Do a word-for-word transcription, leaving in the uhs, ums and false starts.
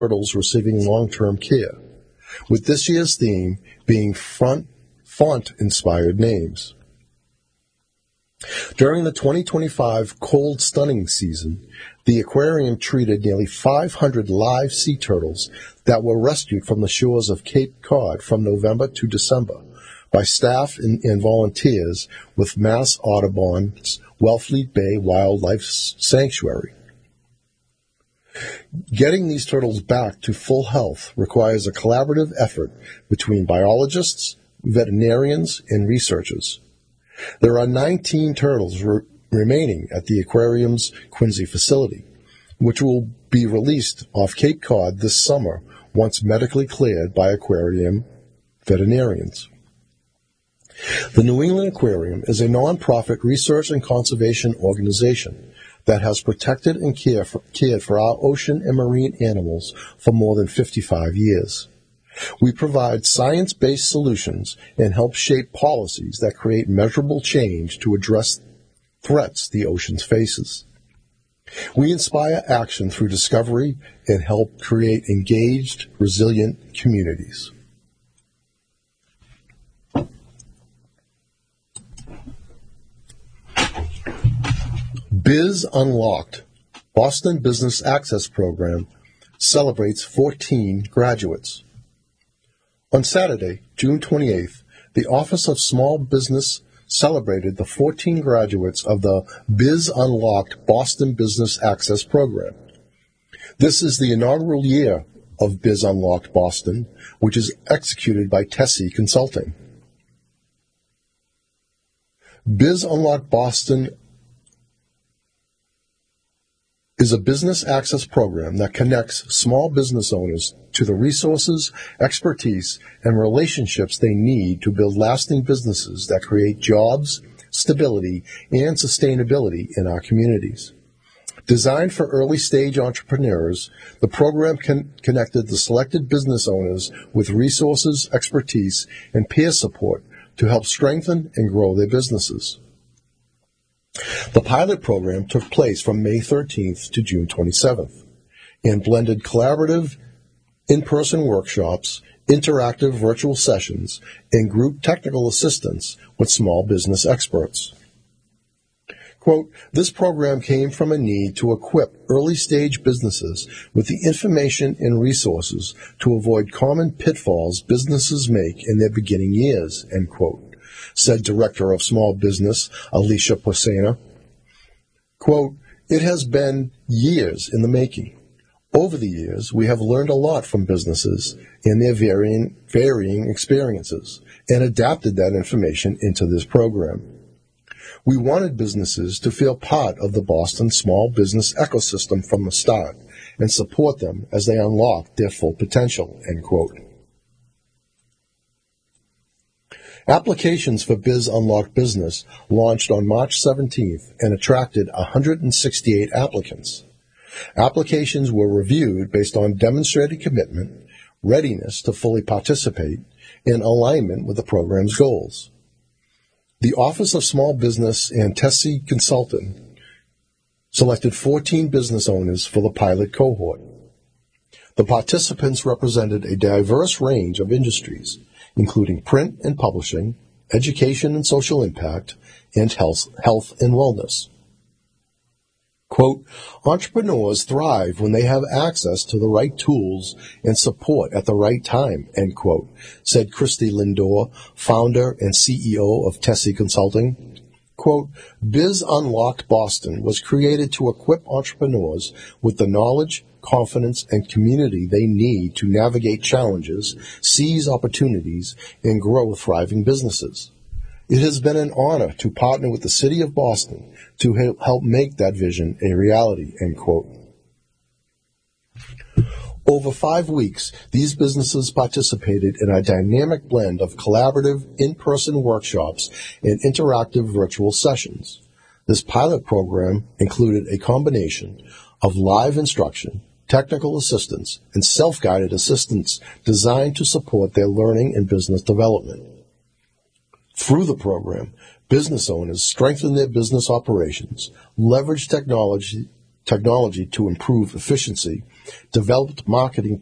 turtles receiving long-term care, with this year's theme being front, font-inspired names. During the twenty twenty-five cold stunning season, the aquarium treated nearly five hundred live sea turtles that were rescued from the shores of Cape Cod from November to December by staff and, and volunteers with Mass Audubon's Wellfleet Bay Wildlife Sanctuary. Getting these turtles back to full health requires a collaborative effort between biologists, veterinarians, and researchers. There are nineteen turtles re- remaining at the aquarium's Quincy facility, which will be released off Cape Cod this summer once medically cleared by aquarium veterinarians. The New England Aquarium is a nonprofit research and conservation organization that has protected and care for, cared for our ocean and marine animals for more than fifty-five years. We provide science-based solutions and help shape policies that create measurable change to address threats the ocean faces. We inspire action through discovery and help create engaged, resilient communities. Biz Unlocked, Boston Business Access Program, celebrates fourteen graduates. On Saturday, June twenty-eighth, the Office of Small Business celebrated the fourteen graduates of the Biz Unlocked Boston Business Access Program. This is the inaugural year of Biz Unlocked Boston, which is executed by Tessie Consulting. Biz Unlocked Boston is a business access program that connects small business owners to the resources, expertise, and relationships they need to build lasting businesses that create jobs, stability, and sustainability in our communities. Designed for early-stage entrepreneurs, the program con- connected the selected business owners with resources, expertise, and peer support to help strengthen and grow their businesses. The pilot program took place from May thirteenth to June twenty-seventh and blended collaborative in-person workshops, interactive virtual sessions, and group technical assistance with small business experts. Quote, this program came from a need to equip early-stage businesses with the information and resources to avoid common pitfalls businesses make in their beginning years, end quote, said Director of Small Business Alicia Posena. Quote, it has been years in the making. Over the years, we have learned a lot from businesses and their varying, varying experiences and adapted that information into this program. We wanted businesses to feel part of the Boston small business ecosystem from the start and support them as they unlock their full potential, end quote. Applications for Biz Unlocked Business launched on March seventeenth and attracted one hundred sixty-eight applicants. Applications were reviewed based on demonstrated commitment, readiness to fully participate, and alignment with the program's goals. The Office of Small Business and Tessie Consulting selected fourteen business owners for the pilot cohort. The participants represented a diverse range of industries, including print and publishing, education and social impact, and health, health and wellness. Quote, entrepreneurs thrive when they have access to the right tools and support at the right time, end quote, said Christy Lindor, founder and C E O of Tessie Consulting. Quote, Biz Unlocked Boston was created to equip entrepreneurs with the knowledge, confidence, and community they need to navigate challenges, seize opportunities, and grow thriving businesses. It has been an honor to partner with the City of Boston to help make that vision a reality, end quote. Over five weeks, these businesses participated in a dynamic blend of collaborative in-person workshops and interactive virtual sessions. This pilot program included a combination of live instruction, technical assistance, and self-guided assistance designed to support their learning and business development. Through the program, business owners strengthened their business operations, leveraged technology technology to improve efficiency, developed marketing